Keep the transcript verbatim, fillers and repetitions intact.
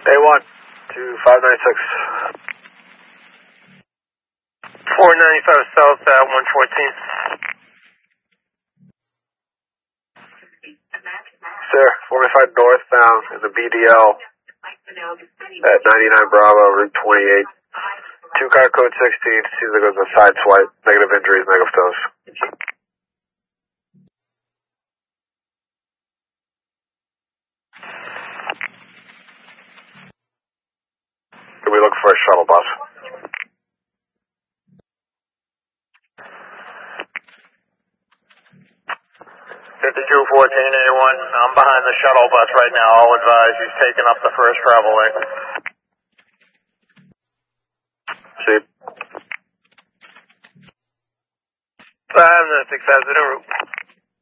A one to five nine six. four ninety-five south at one fourteen. Sir, forty-five northbound in the B D L at ninety-nine Bravo, Route twenty-eight. Two car code sixteen, seems like it was a side swipe. Negative injuries, negative toes. Can we look for a shuttle bus? fifty-two fourteen A one, I'm behind the shuttle bus right now. I'll advise he's taking up the first travel lane. See? five nine six five zero route.